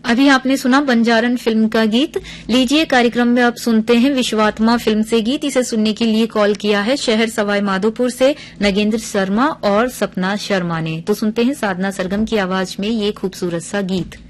अभी आपने सुना बंजारन फिल्म का गीत। लीजिए कार्यक्रम में अब सुनते हैं विश्वात्मा फिल्म से गीत। इसे सुनने के लिए कॉल किया है शहर सवाई माधोपुर से नगेंद्र शर्मा और सपना शर्मा ने। तो सुनते हैं साधना सरगम की आवाज में ये खूबसूरत सा गीत।